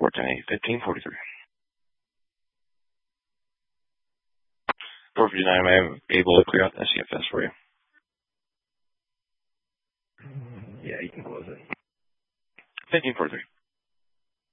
410-1543. 459, am I able to clear out the CFS for you? Yeah, you can close it. 1543.